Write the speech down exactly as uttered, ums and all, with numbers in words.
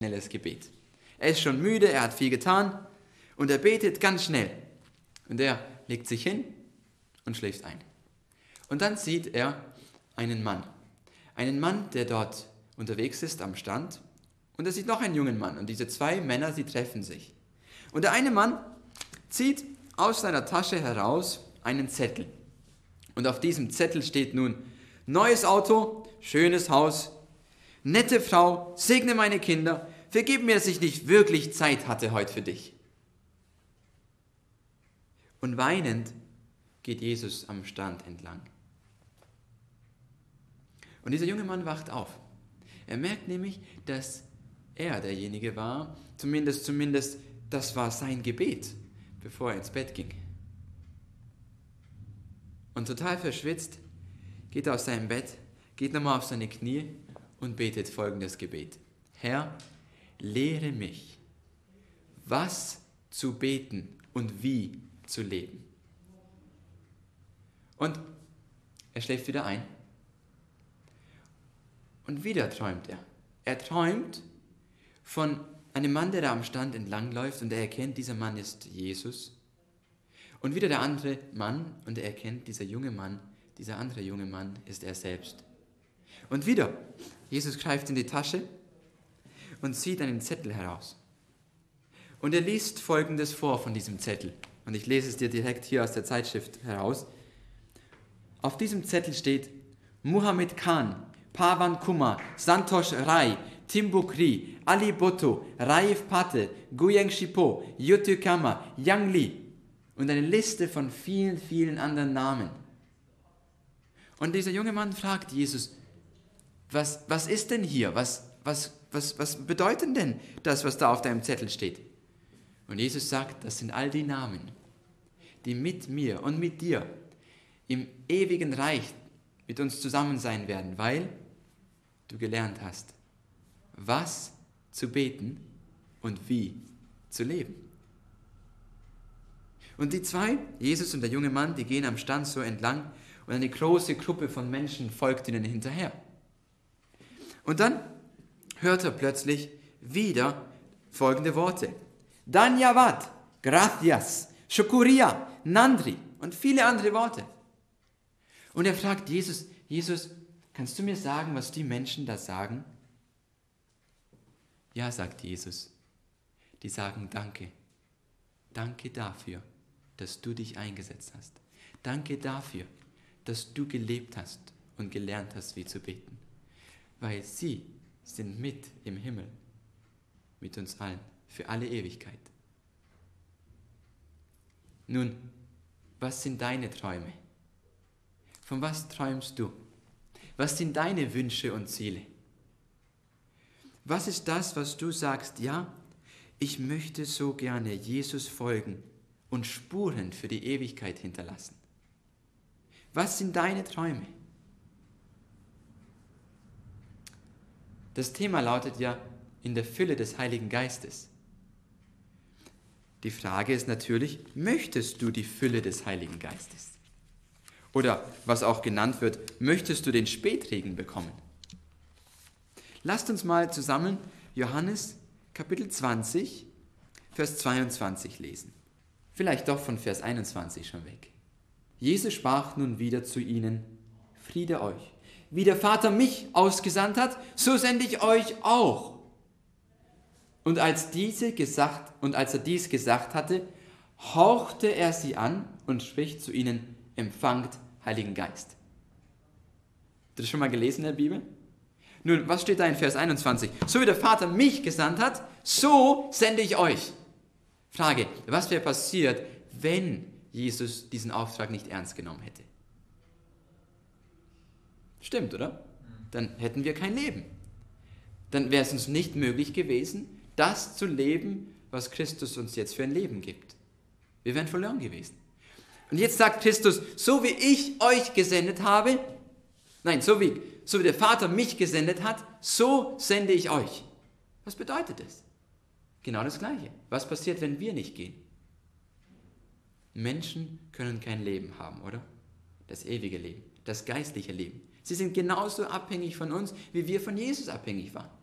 schnelles Gebet. Er ist schon müde, er hat viel getan und er betet ganz schnell. Und er legt sich hin und schläft ein. Und dann sieht er einen Mann. Einen Mann, der dort unterwegs ist am Strand. Und er sieht noch einen jungen Mann. Und diese zwei Männer, sie treffen sich. Und der eine Mann zieht aus seiner Tasche heraus einen Zettel. Und auf diesem Zettel steht nun: Neues Auto, schönes Haus, nette Frau, segne meine Kinder, vergib mir, dass ich nicht wirklich Zeit hatte heute für dich. Und weinend geht Jesus am Strand entlang. Und dieser junge Mann wacht auf. Er merkt nämlich, dass er derjenige war, zumindest, zumindest das war sein Gebet, bevor er ins Bett ging. Und total verschwitzt geht er aus seinem Bett, geht nochmal auf seine Knie und betet folgendes Gebet: Herr, lehre mich, was zu beten und wie zu leben. Und er schläft wieder ein. Und wieder träumt er. Er träumt von einem Mann, der da am Strand entlangläuft und er erkennt, dieser Mann ist Jesus. Und wieder der andere Mann und er erkennt, dieser junge Mann, dieser andere junge Mann ist er selbst. Und wieder, Jesus greift in die Tasche und zieht einen Zettel heraus. Und er liest Folgendes vor von diesem Zettel. Und ich lese es dir direkt hier aus der Zeitschrift heraus. Auf diesem Zettel steht: Muhammad Khan, Pawan Kumar, Santosh Rai, Timbukri, Ali Bhutto, Raif Patel, Guyeng Shipo, Yutu Kama, Yang Li und eine Liste von vielen, vielen anderen Namen. Und dieser junge Mann fragt Jesus: Was, was ist denn hier? Was, was, was, was bedeutet denn das, was da auf deinem Zettel steht? Und Jesus sagt: Das sind all die Namen, die mit mir und mit dir im ewigen Reich mit uns zusammen sein werden, weil du gelernt hast, was zu beten und wie zu leben. Und die zwei, Jesus und der junge Mann, die gehen am Strand so entlang und eine große Gruppe von Menschen folgt ihnen hinterher. Und dann hört er plötzlich wieder folgende Worte: Dhanyavad, Gracias, Shukriya, Nandri und viele andere Worte. Und er fragt Jesus: Jesus, kannst du mir sagen, was die Menschen da sagen? Ja, sagt Jesus, die sagen Danke. Danke dafür, dass du dich eingesetzt hast. Danke dafür, dass du gelebt hast und gelernt hast, wie zu beten. Weil sie sind mit im Himmel, mit uns allen, für alle Ewigkeit. Nun, was sind deine Träume? Von was träumst du? Was sind deine Wünsche und Ziele? Was ist das, was du sagst: Ja, ich möchte so gerne Jesus folgen und Spuren für die Ewigkeit hinterlassen? Was sind deine Träume? Das Thema lautet ja: in der Fülle des Heiligen Geistes. Die Frage ist natürlich: Möchtest du die Fülle des Heiligen Geistes? Oder, was auch genannt wird, möchtest du den Spätregen bekommen? Lasst uns mal zusammen Johannes Kapitel zwanzig, Vers zweiundzwanzig lesen. Vielleicht doch von Vers einundzwanzig schon weg. Jesus sprach nun wieder zu ihnen: Friede euch. Wie der Vater mich ausgesandt hat, so sende ich euch auch. Und als, diese gesagt, und als er dies gesagt hatte, hauchte er sie an und spricht zu ihnen: Empfangt Heiligen Geist. Habt ihr das schon mal gelesen in der Bibel? Nun, was steht da in Vers einundzwanzig? So wie der Vater mich gesandt hat, so sende ich euch. Frage: Was wäre passiert, wenn Jesus diesen Auftrag nicht ernst genommen hätte? Stimmt, oder? Dann hätten wir kein Leben. Dann wäre es uns nicht möglich gewesen, das zu leben, was Christus uns jetzt für ein Leben gibt. Wir wären verloren gewesen. Und jetzt sagt Christus: So wie ich euch gesendet habe, nein, so wie, so wie der Vater mich gesendet hat, so sende ich euch. Was bedeutet das? Genau das Gleiche. Was passiert, wenn wir nicht gehen? Menschen können kein Leben haben, oder? Das ewige Leben, das geistliche Leben. Sie sind genauso abhängig von uns, wie wir von Jesus abhängig waren.